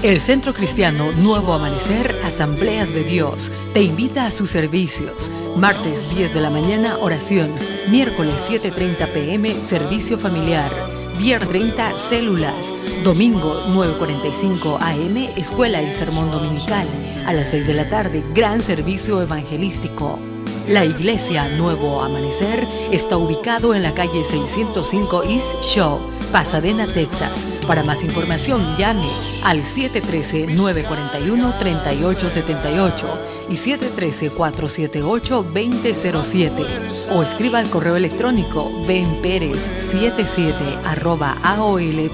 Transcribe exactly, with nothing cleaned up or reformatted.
El Centro Cristiano Nuevo Amanecer, Asambleas de Dios, te invita a sus servicios. Martes diez de la mañana, oración. Miércoles siete y treinta pm, servicio familiar. Viernes treinta, células. Domingo nueve y cuarenta y cinco am, escuela y sermón dominical. A las seis de la tarde, gran servicio evangelístico. La Iglesia Nuevo Amanecer está ubicado en la calle seiscientos cinco East Shaw, Pasadena, Texas. Para más información, llame al siete uno tres, nueve cuatro uno, tres ocho siete ocho y siete uno tres, cuatro siete ocho, dos cero cero siete o escriba al correo electrónico benperez setenta y siete arroba aol